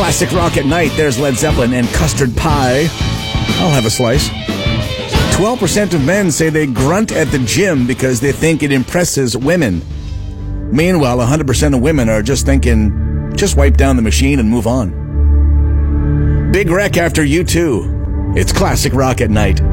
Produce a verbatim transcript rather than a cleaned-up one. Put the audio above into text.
Classic rock at night. There's Led Zeppelin and Custard Pie. I'll have a slice. twelve percent of men say they grunt at the gym because they think it impresses women. Meanwhile, one hundred percent of women are just thinking, just wipe down the machine and move on. Big wreck after U two. It's classic rock at night.